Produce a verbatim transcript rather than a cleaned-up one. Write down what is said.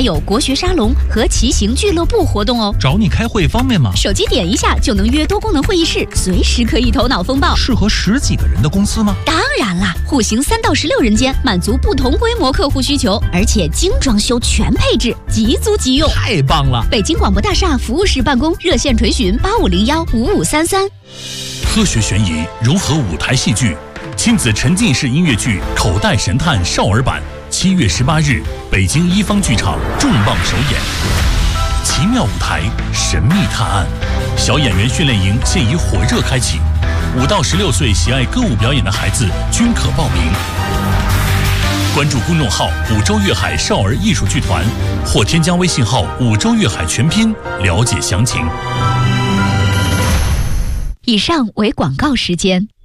有国学沙龙和骑行俱乐部活动哦。 找你开会方便吗？ 手机点一下就能约多功能会议室，随时可以头脑风暴。 适合十几个人的公司吗？ 当然啦，户型三到十六人间，满足不同规模客户需求，而且精装修全配置，即租即用， 太棒了！ 北京广播大厦服务室办公，热线垂询八五零幺五五三三。 科学悬疑融合舞台戏剧，亲子沉浸式音乐剧《口袋神探》少儿版，七月十八日，北京一方剧场重磅首演。奇妙舞台，神秘探案，小演员训练营现已火热开启，五到十六岁喜爱歌舞表演的孩子均可报名。关注公众号“五洲粤海少儿艺术剧团”，或添加微信号“五洲粤海全拼”了解详情。 以上为广告时间。